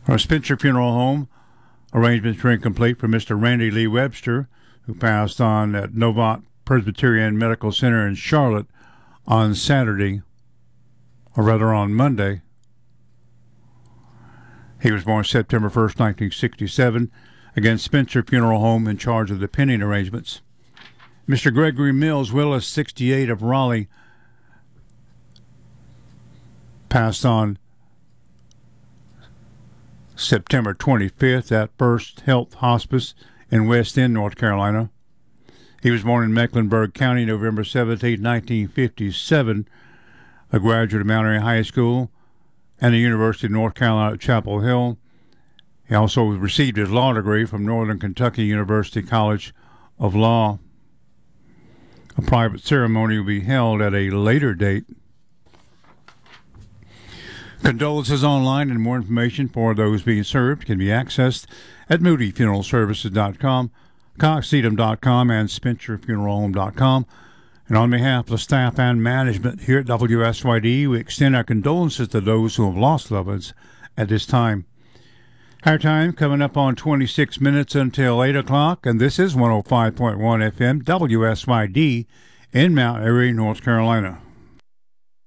Our Spencer Funeral Home arrangements were incomplete for Mr. Randy Lee Webster, who passed on at Novant Presbyterian Medical Center in Charlotte on Saturday, or rather on Monday. He was born September 1st, 1967. Again, Spencer Funeral Home in charge of the pending arrangements. Mr. Gregory Mills Willis, 68, of Raleigh, passed on September 25th at First Health Hospice in West End, North Carolina. He was born in Mecklenburg County, November 17, 1957, a graduate of Mount High School and the University of North Carolina at Chapel Hill. He also received his law degree from Northern Kentucky University College of Law. A private ceremony will be held at a later date. Condolences online and more information for those being served can be accessed at moodyfuneralservices.com, coxedum.com, and spencerfuneralhome.com. And on behalf of the staff and management here at WSYD, we extend our condolences to those who have lost loved ones at this time. Our time coming up on 26 minutes until 8 o'clock, and this is 105.1 FM WSYD in Mount Airy, North Carolina.